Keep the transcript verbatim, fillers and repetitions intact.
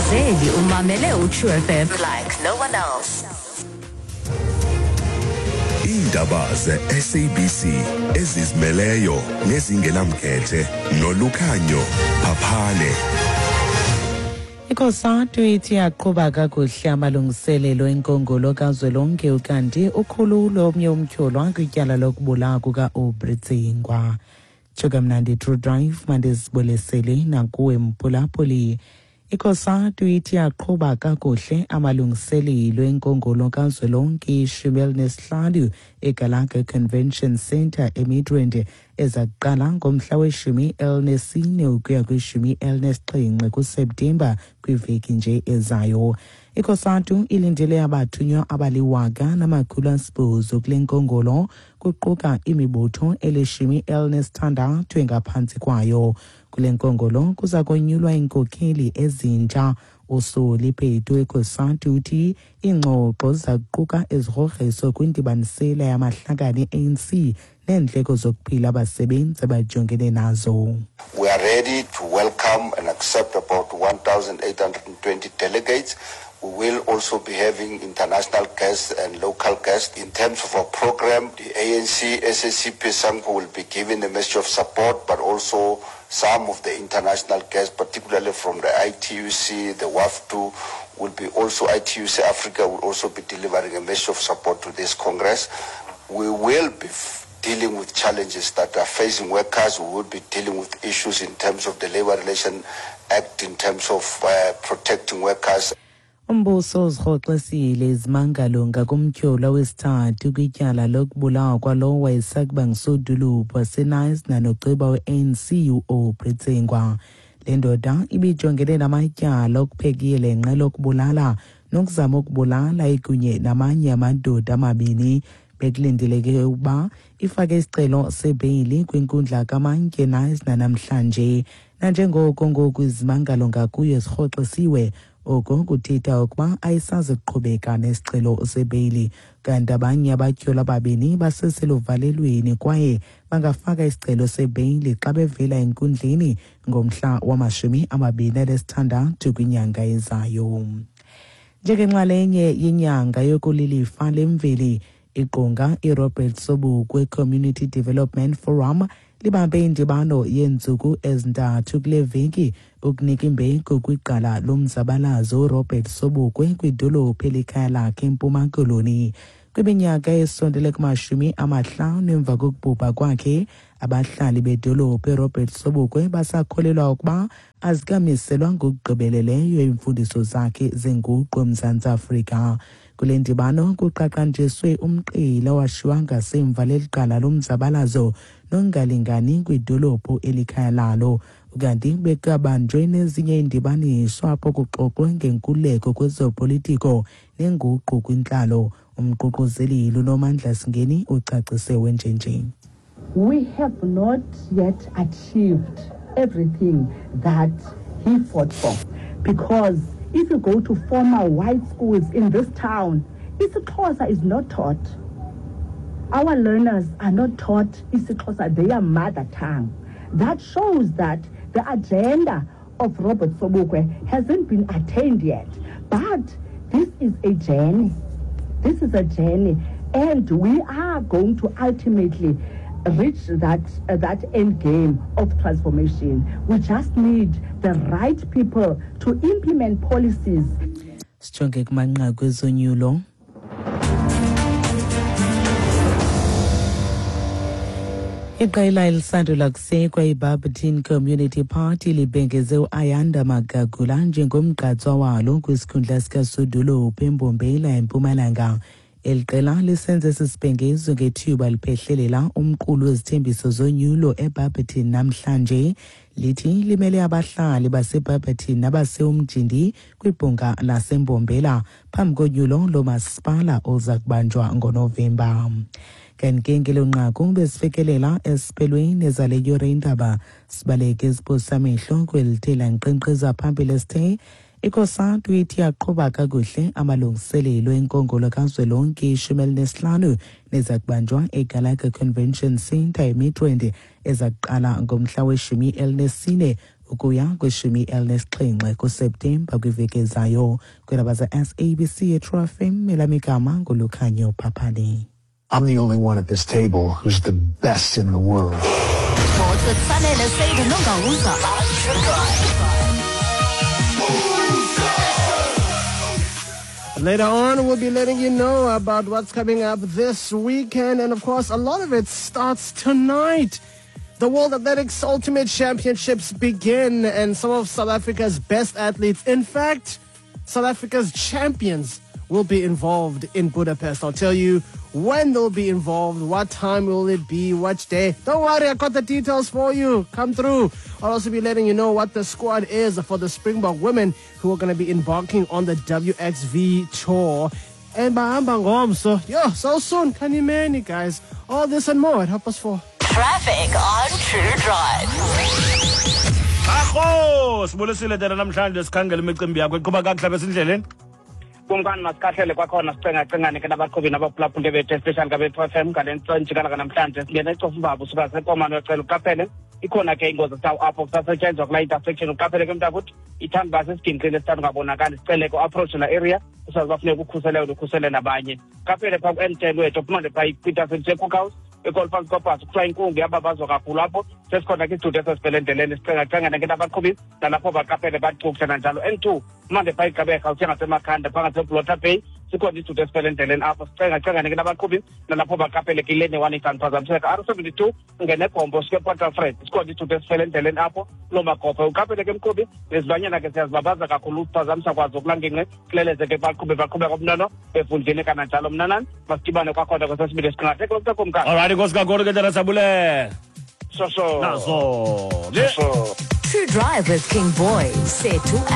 Umgqugquzeli umamele uTrue F M like no one else. Indaba ze-S A B C ezizimeleyo nezingenamkhethe noLukhanyo Phaphane. ICOSATU ithi yaqhuba kakuhle amalungiselelo enkongolo kazwelonke ukanti ukhululo omnye umtyholwa kwityala lokubulawa kuka-Aubrey Tsingwa. Chukamnandi True Drive mandizibulesele nakuwe mphulaphuli. ICOSATU ithi yaqhuba kakuhle amalungiselelo enkongolo kazwelonke ishumi elinesihlanu eGallagher Convention Centre eMidrand ezakuqala ngomhla weshumi elinesine ukuya kwishumi elinesixhenxe kuSeptemba kwiveki nje ezayo. ICOSATU ilindele abathunywa abaliwaka namakhulu asibhozo kule nkongolo kuquka imibutho elishumi elinesithandathu engaphantsi kwayo. Kule nkongolo kuza konyulwa iinkokheli ezintsha. Usoli Petu ICOSATU uthi iingxoxo zaquka ezigrogriso kwindibanisela yamahlakani A N C neendleko zokuphila abasebenzi abajongene nazo. We are ready to welcome and accept about one thousand eight hundred twenty delegates. We will also be having international guests and local guests. In terms of our program, the A N C, S A C P, SANCO will be given a message of support, but also some of the international guests, particularly from the I T U C, the W A F two, will be also, I T U C Africa will also be delivering a message of support to this Congress. We will be dealing with challenges that are facing workers. We will be dealing with issues in terms of the Labour Relations Act, in terms of uh, protecting workers. Umbuso uzirhoxisile izimangalo ngakumtyholwa wesithathu kwityala lokubulawa kwalowo wayesakuba ngusodolophu waseNice nanogqiba we-A N C u-Aubrey Tsingwa. Le ndoda ibijongene namatyala okuphekiyelenqe lokubulala nokuzama ukubulala ikunye namanye amadoda amabini. Bekulindeleke ukuba ifake isicelo sebeyili kwinkundla kamantye Nice nanamhlanje. Nanjengoko ngoku izimangalo ngakuyo zirhoxisiwe, oko kuthetha ukuba ayisazi kuqhubeka nesicelo sebeyili, kanti abanye abatyholwa ababini baseseluvalelweni kwaye bangafaka isicelo sebeyili xa bevela enkundleni ngomhla wamashumi amabini anesithandathu kwinyanga ezayo. Njengenxalenye yenyanga yokulilifa lemveli, iqonga iRobert Sobukwe Community Development Forum libambe indibano yeentsuku ezintathu kule veki ukunika imbeko kwiqala lomzabalazo uRobert Sobukwe kwidolophu elikhaya lakhe eMpuma Koloni. Kwiminyaka esondele kumashumi amahlanu emva kokubhubha kwakhe, abahlali bedolophu eRobert Sobukwe basakholelwa ukuba azikamiselwa ngokugqibeleleyo iimfundiso zakhe zenguqu eMzantsi Afrika. Kule ndibano kuqaqanjiswe umqila washiywa ngasemva leliqala lomzabalazo nongalingani kwidolophu elikhaya lalo, ukanti bekabanjwe nezinye indibaniso apho kuxoxwe ngenkululeko kwezopolitiko nenguqu kwintlalo. Umququzeli uNomandla Singeni ucacise wenjenje. We have not yet achieved everything that he fought for, because if you go to former white schools in this town, isiXhosa is not taught. Our learners are not taught isiXhosa, their mother tongue. That shows that the agenda of Robert Sobukwe hasn't been attained yet. But this is a journey. This is a journey, and we are going to ultimately reach that uh, that end game of transformation. We just need the right people to implement policies. Sijonge kumanqaku ezonyulo. Iqela elisandula kusekwa iBarberton Community Party libhengeze u-Ayanda Magagula njengomgqatswa walo kwisikhundla sikasodolophu eMbombela eMpumalanga. Eli qela lisenze sisibhengezo ngethuba liphehlelela umqulu wezithembiso zonyulo eBarberton namhlanje. Lithi limele abahlali baseBarberton nabaseUmjindi kwibhunga laseMbombela phambi konyulo lomasipala oza kubanjwa ngoNovemba. Kanti ngelo nqaku besifikelela esiphelweni ezale yure indaba sibaleke isiposa amehlo kwelithela nkqenkqeza phambili sithe ICOSATU ithi yaqhuba kakuhle amalungiselelo enkongolo kazwelonke ishumi elinesihlanu neza kubanjwa eGallagher Convention Centre eMidrand ezakuqala ngomhla weshumi elinesine ukuya kwishumi elinesixhenxe kuSeptemba kwiveki ezayo. Kwiindaba ze-S A B C eTrue F M, elamigama nguLukhanyo Phaphane. I'm the only one at this table who's the best in the world. Later on, we'll be letting you know about what's coming up this weekend. And of course, a lot of it starts tonight. The World Athletics Ultimate Championships begin, and some of South Africa's best athletes, in fact, South Africa's champions, will be involved in Budapest. I'll tell you when they'll be involved, what time will it be, which day. Don't worry, I got the details for you. Come through. I'll also be letting you know what the squad is for the Springbok women who are going to be embarking on the W X V tour. And bahamba ngomso, yo, so soon, kanimeni guys. All this and more at half past four. Traffic on True Drive. Akho, sibulisile dena namhlanje sikhangela imicimbi yakho iqhuba kakuhle besindleleni. Kumkani masikhahlele kwakhona sicengacengane ke nabaqhubi nabaphulaphuli bethu especially kabethu F M ngale ntshikala namhlanje singena ecofa umbaba usuka sekomane yocela uqaphele ikhona ke ingozi sawo apho kusasetshenzwa kula intersection uqaphele ke mntakuthi ithanda base siginqile sithanda ngabonakala sicele ku approach la area usazi bafuneka ukukhuseleka ukukhusela nabanye uqaphele pha ku N ten wethu uphumande pha intersection Cookhouse ekolfans kopasi kuthiwa inkungu yababazwa kakhulu apho sesikhona ke isitudiyo sesibhele endeleni sicengacengane ke nabaqhubi nalapho baqaphele baxukushana njalo N two manje pha igqabeka uthengasemakhanda phakathi eBlota Bay sikhona isitudiyo esibhele endeleni apho sicengacengane ke nabaqhubi nalapho baqaphele ke ileni one isanphazamiseka R seventy-two ungene egombo sike Port Alfred sikhona isitudiyo esibhele endeleni apho lo magophe uqaphele ke mqhubi nezilwanyana ke siyazibabaza kakhulu ukuphazamisa kwazo kulanginqe kuleleze ke baqhubi baqhubeka komnono befundile kananjalo mnanani masidibane kwakhona kwesesibili siqingathe kulokho kumkani. Alright, Nkosi kakhulu ke dena sabule. So so. Nazo. So. True Drive with King Boy. Say to